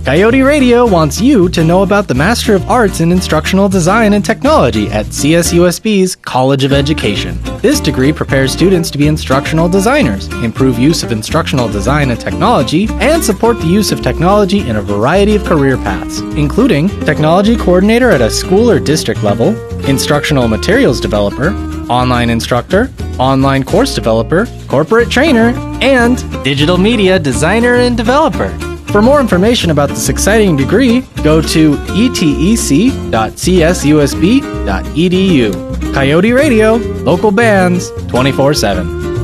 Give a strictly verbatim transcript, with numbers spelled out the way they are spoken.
Coyote Radio wants you to know about the Master of Arts in Instructional Design and Technology at C S U S B's College of Education. This degree prepares students to be instructional designers, improve use of instructional design and technology, and support the use of technology in a variety of career paths, including technology coordinator at a school or district level, instructional materials developer, online instructor, online course developer, corporate trainer, and digital media designer and developer. For more information about this exciting degree, go to e t e c dot c s u s b dot e d u. Coyote Radio, local bands, twenty-four seven.